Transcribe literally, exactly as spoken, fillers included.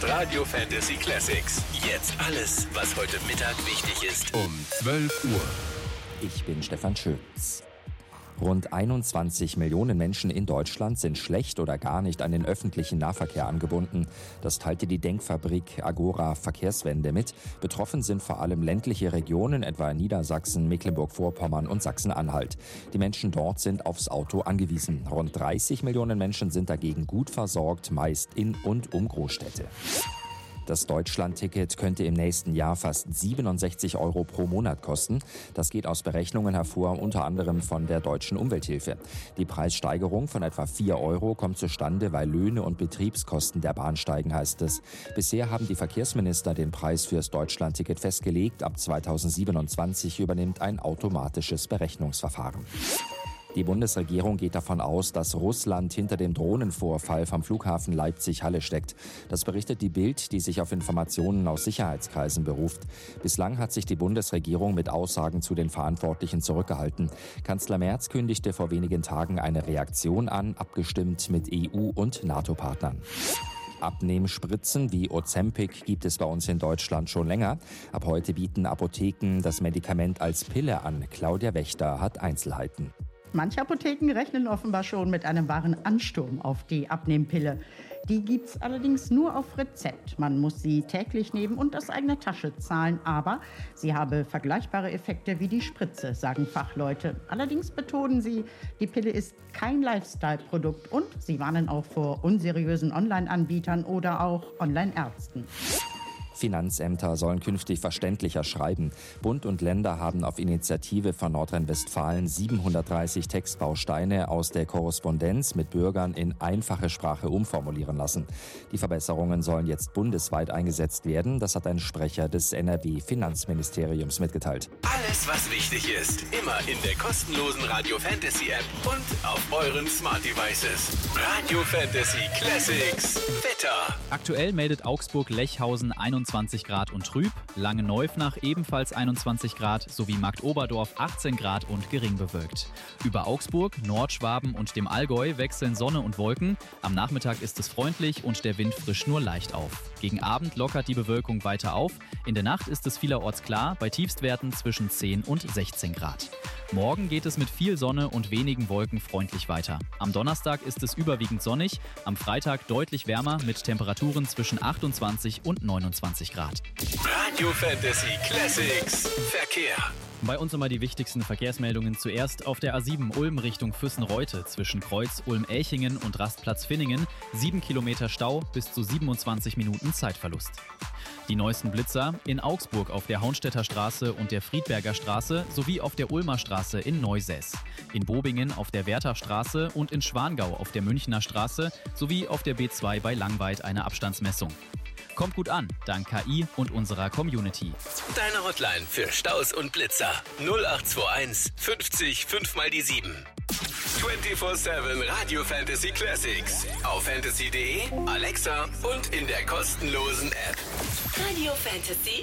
Radio Fantasy Classics. Jetzt alles, was heute Mittag wichtig ist. Um zwölf Uhr. Ich bin Stefan Schöps. Rund einundzwanzig Millionen Menschen in Deutschland sind schlecht oder gar nicht an den öffentlichen Nahverkehr angebunden. Das teilte die Denkfabrik Agora Verkehrswende mit. Betroffen sind vor allem ländliche Regionen, etwa Niedersachsen, Mecklenburg-Vorpommern und Sachsen-Anhalt. Die Menschen dort sind aufs Auto angewiesen. Rund dreißig Millionen Menschen sind dagegen gut versorgt, meist in und um Großstädte. Das Deutschland-Ticket könnte im nächsten Jahr fast siebenundsechzig Euro pro Monat kosten. Das geht aus Berechnungen hervor, unter anderem von der Deutschen Umwelthilfe. Die Preissteigerung von etwa vier Euro kommt zustande, weil Löhne und Betriebskosten der Bahn steigen, heißt es. Bisher haben die Verkehrsminister den Preis fürs Deutschland-Ticket festgelegt. Ab zweitausendsiebenundzwanzig übernimmt ein automatisches Berechnungsverfahren. Die Bundesregierung geht davon aus, dass Russland hinter dem Drohnenvorfall vom Flughafen Leipzig-Halle steckt. Das berichtet die Bild, die sich auf Informationen aus Sicherheitskreisen beruft. Bislang hat sich die Bundesregierung mit Aussagen zu den Verantwortlichen zurückgehalten. Kanzler Merz kündigte vor wenigen Tagen eine Reaktion an, abgestimmt mit E U- und NATO-Partnern. Abnehmspritzen wie Ozempic gibt es bei uns in Deutschland schon länger. Ab heute bieten Apotheken das Medikament als Pille an. Claudia Wächter hat Einzelheiten. Manche Apotheken rechnen offenbar schon mit einem wahren Ansturm auf die Abnehmpille. Die gibt's allerdings nur auf Rezept. Man muss sie täglich nehmen und aus eigener Tasche zahlen. Aber sie habe vergleichbare Effekte wie die Spritze, sagen Fachleute. Allerdings betonen sie, die Pille ist kein Lifestyle-Produkt und sie warnen auch vor unseriösen Online-Anbietern oder auch Online-Ärzten. Finanzämter sollen künftig verständlicher schreiben. Bund und Länder haben auf Initiative von Nordrhein-Westfalen siebenhundertdreißig Textbausteine aus der Korrespondenz mit Bürgern in einfache Sprache umformulieren lassen. Die Verbesserungen sollen jetzt bundesweit eingesetzt werden. Das hat ein Sprecher des N R W-Finanzministeriums mitgeteilt. Alles, was wichtig ist, immer in der kostenlosen Radio Fantasy App und auf euren Smart Devices. Radio Fantasy Classics. Wetter. Aktuell meldet Augsburg-Lechhausen einundzwanzig Grad und trüb, Lange-Neufnach ebenfalls einundzwanzig Grad sowie Marktoberdorf achtzehn Grad und gering bewölkt. Über Augsburg, Nordschwaben und dem Allgäu wechseln Sonne und Wolken. Am Nachmittag ist es freundlich und der Wind frischt nur leicht auf. Gegen Abend lockert die Bewölkung weiter auf. In der Nacht ist es vielerorts klar, bei Tiefstwerten zwischen zehn und sechzehn Grad. Morgen geht es mit viel Sonne und wenigen Wolken freundlich weiter. Am Donnerstag ist es überwiegend sonnig, am Freitag deutlich wärmer mit Temperaturen zwischen achtundzwanzig und neunundzwanzig Grad. Radio Fantasy Classics. Verkehr. Bei uns nochmal die wichtigsten Verkehrsmeldungen. Zuerst auf der A sieben Ulm Richtung Füssen-Reutte zwischen Kreuz Ulm-Elchingen und Rastplatz Finningen. sieben Kilometer Stau, bis zu siebenundzwanzig Minuten Zeitverlust. Die neuesten Blitzer in Augsburg auf der Haunstädter Straße und der Friedberger Straße sowie auf der Ulmer Straße in Neusäß. In Bobingen auf der Wertherstraße und in Schwangau auf der Münchner Straße sowie auf der B zwei bei Langweid eine Abstandsmessung. Kommt gut an, dank K I und unserer Community. Deine Hotline für Staus und Blitzer null acht zwei eins fünfzig fünf mal die sieben. vierundzwanzig sieben Radio Fantasy Classics. Auf fantasy punkt de, Alexa und in der kostenlosen App. Radio Fantasy